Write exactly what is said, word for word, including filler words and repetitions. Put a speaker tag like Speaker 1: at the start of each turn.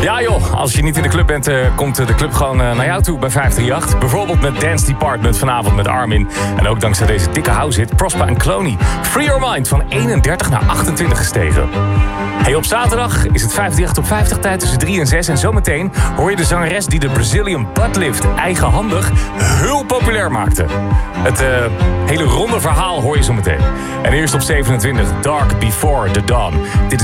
Speaker 1: Ja joh, als je niet in de club bent, uh, komt de club gewoon uh, naar jou toe bij vijf drie acht. Bijvoorbeeld met Dance Department vanavond met Armin. En ook dankzij deze dikke house hit, Prosper en Cloney. Free Your Mind van eenendertig naar achtentwintig gestegen. Hey, op zaterdag is het vijf drie acht op vijftig tijd tussen drie en zes. En zometeen hoor je de zangeres die de Brazilian Buttlift eigenhandig heel populair maakte. Het uh, hele ronde verhaal hoor je zometeen. En eerst op zevenentwintig, Dark Before the Dawn. Dit is